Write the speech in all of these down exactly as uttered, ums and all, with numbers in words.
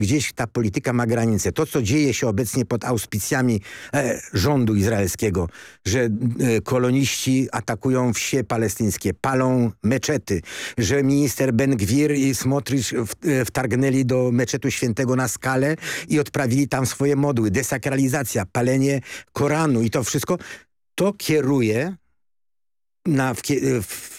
gdzieś ta polityka ma granice. To, co dzieje się obecnie pod auspicjami e, rządu izraelskiego, że e, koloniści atakują wsie palestyńskie, palą meczety, że minister Ben Gwir i Smotrich w, e, wtargnęli do meczetu świętego na Skalę i odprawili tam swoje modły. Desakralizacja, palenie Koranu i to wszystko, to kieruje na, w, w,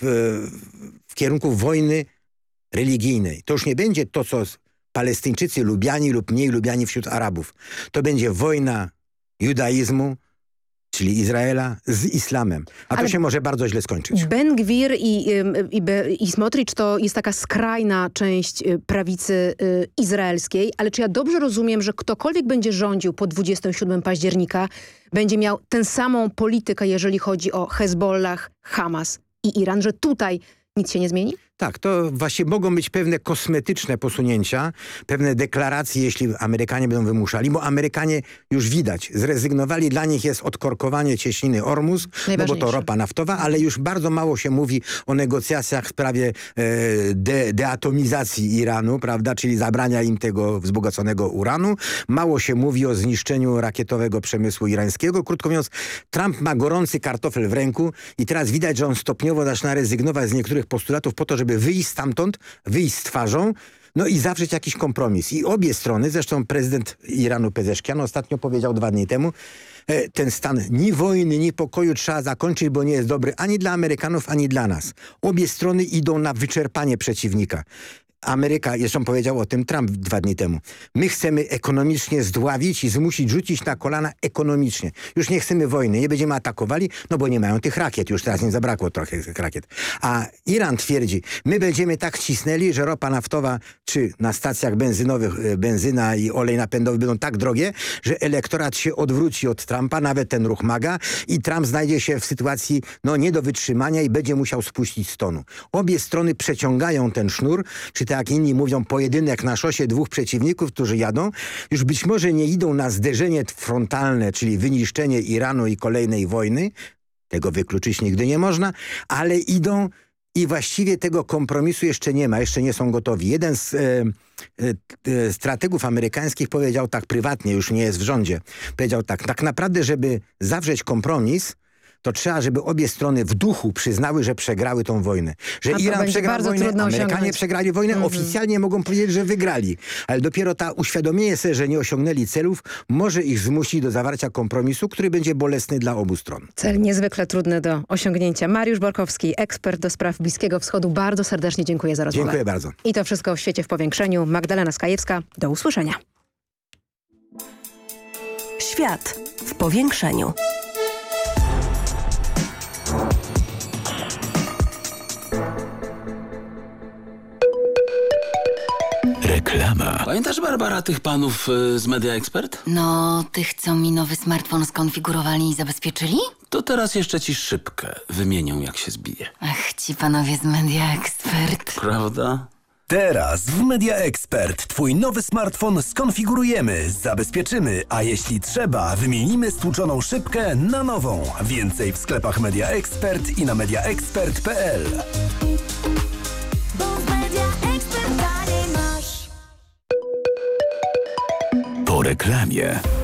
w kierunku wojny religijnej. To już nie będzie to, co Palestyńczycy lubiani lub mniej lubiani wśród Arabów. To będzie wojna judaizmu, czyli Izraela, z islamem. A Ale to się może bardzo źle skończyć. Ben Gwir i, i, i Smotrich to jest taka skrajna część prawicy izraelskiej, ale czy ja dobrze rozumiem, że ktokolwiek będzie rządził po dwudziestego siódmego października, będzie miał tę samą politykę, jeżeli chodzi o Hezbollah, Hamas i Iran, że tutaj nic się nie zmieni? Tak, to właśnie mogą być pewne kosmetyczne posunięcia, pewne deklaracje, jeśli Amerykanie będą wymuszali, bo Amerykanie już widać, zrezygnowali, dla nich jest odkorkowanie cieśniny Ormus, no bo to ropa naftowa, ale już bardzo mało się mówi o negocjacjach w sprawie e, de, deatomizacji Iranu, prawda, czyli zabrania im tego wzbogaconego uranu. Mało się mówi o zniszczeniu rakietowego przemysłu irańskiego. Krótko mówiąc, Trump ma gorący kartofel w ręku i teraz widać, że on stopniowo zaczyna rezygnować z niektórych postulatów po to, żeby wyjść stamtąd, wyjść z twarzą, no i zawrzeć jakiś kompromis. I obie strony, zresztą prezydent Iranu Pezeszkian ostatnio powiedział dwa dni temu, e, ten stan ni wojny, ni pokoju trzeba zakończyć, bo nie jest dobry ani dla Amerykanów, ani dla nas. Obie strony idą na wyczerpanie przeciwnika. Ameryka, jeszcze powiedział o tym Trump dwa dni temu. My chcemy ekonomicznie zdławić i zmusić rzucić na kolana ekonomicznie. Już nie chcemy wojny, nie będziemy atakowali, no bo nie mają tych rakiet. Już teraz im zabrakło trochę tych rakiet. A Iran twierdzi, my będziemy tak cisnęli, że ropa naftowa, czy na stacjach benzynowych benzyna i olej napędowy będą tak drogie, że elektorat się odwróci od Trumpa, nawet ten ruch MAGA i Trump znajdzie się w sytuacji no nie do wytrzymania i będzie musiał spuścić z tonu. Obie strony przeciągają ten sznur, czy tak jak inni mówią, pojedynek na szosie dwóch przeciwników, którzy jadą, już być może nie idą na zderzenie frontalne, czyli wyniszczenie Iranu i kolejnej wojny, tego wykluczyć nigdy nie można, ale idą i właściwie tego kompromisu jeszcze nie ma, jeszcze nie są gotowi. Jeden z e, e, strategów amerykańskich powiedział tak prywatnie, już nie jest w rządzie, powiedział tak, tak naprawdę, żeby zawrzeć kompromis, to trzeba, żeby obie strony w duchu przyznały, że przegrały tą wojnę. Że Iran przegrał wojnę, Amerykanie osiągnąć. przegrali wojnę, mm-hmm. oficjalnie mogą powiedzieć, że wygrali. Ale dopiero ta uświadomienie sobie, że nie osiągnęli celów, może ich zmusić do zawarcia kompromisu, który będzie bolesny dla obu stron. Cel niezwykle trudny do osiągnięcia. Mariusz Borkowski, ekspert do spraw Bliskiego Wschodu. Bardzo serdecznie dziękuję za rozmowę. Dziękuję bardzo. I to wszystko w Świecie w Powiększeniu. Magdalena Skajewska. Do usłyszenia. Świat w Powiększeniu. Reklama. Pamiętasz, Barbara, tych panów y, z Media Expert? No, tych, co mi nowy smartfon skonfigurowali i zabezpieczyli? To teraz jeszcze ci szybkę wymienią, jak się zbije. Ach, ci panowie z Media Expert. Prawda? Teraz w Media Expert twój nowy smartfon skonfigurujemy, zabezpieczymy, a jeśli trzeba, wymienimy stłuczoną szybkę na nową. Więcej w sklepach Media Expert i na media expert kropka p l. Po reklamie.